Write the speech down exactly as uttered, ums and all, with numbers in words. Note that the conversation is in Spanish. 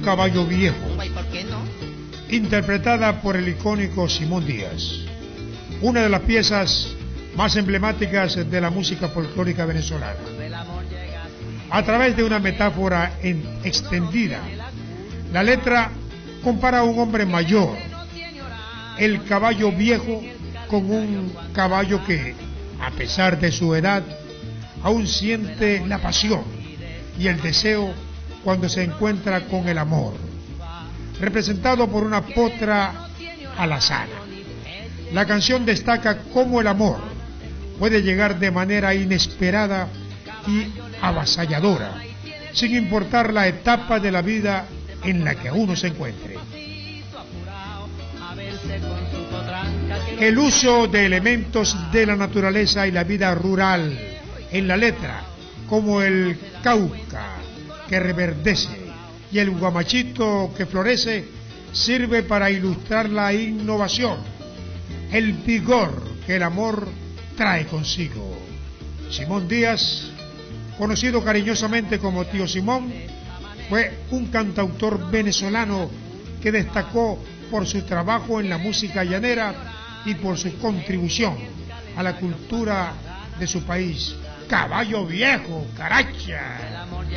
caballo viejo, ¿Y por qué no? interpretada por el icónico Simón Díaz, una de las piezas más emblemáticas de la música folclórica venezolana. A través de una metáfora en- extendida, la letra compara a un hombre mayor, el caballo viejo, con un caballo que, a pesar de su edad, aún siente la pasión y el deseo cuando se encuentra con el amor, representado por una potra alazana. La canción destaca cómo el amor puede llegar de manera inesperada y avasalladora, sin importar la etapa de la vida en la que uno se encuentre. El uso de elementos de la naturaleza y la vida rural en la letra, como el cauca que reverdece y el guamachito que florece, sirve para ilustrar la innovación, el vigor que el amor trae consigo. Simón Díaz, conocido cariñosamente como Tío Simón, fue un cantautor venezolano que destacó por su trabajo en la música llanera y por su contribución a la cultura de su país. Caballo viejo, caracha.